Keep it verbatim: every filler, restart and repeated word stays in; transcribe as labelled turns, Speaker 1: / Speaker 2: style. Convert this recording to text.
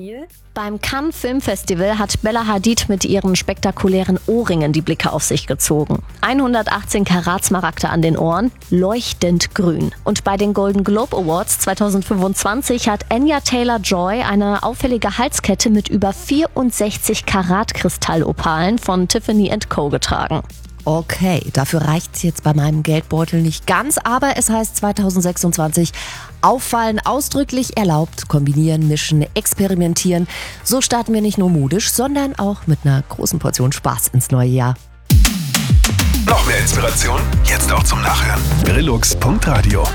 Speaker 1: Beim Cannes Filmfestival hat Bella Hadid mit ihren spektakulären Ohrringen die Blicke auf sich gezogen. hundertachtzehn Karat Smaragde an den Ohren, leuchtend grün. Und bei den Golden Globe Awards zweitausendfünfundzwanzig hat Anya Taylor-Joy eine auffällige Halskette mit über vierundsechzig Karat Kristallopalen von Tiffany and Co. getragen.
Speaker 2: Okay, dafür reicht's jetzt bei meinem Geldbeutel nicht ganz, aber es heißt zweitausendsechsundzwanzig auffallen, ausdrücklich erlaubt, kombinieren, mischen, experimentieren. So starten wir nicht nur modisch, sondern auch mit einer großen Portion Spaß ins neue Jahr.
Speaker 3: Noch mehr Inspiration? Jetzt auch zum Nachhören. Brillux Punkt Radio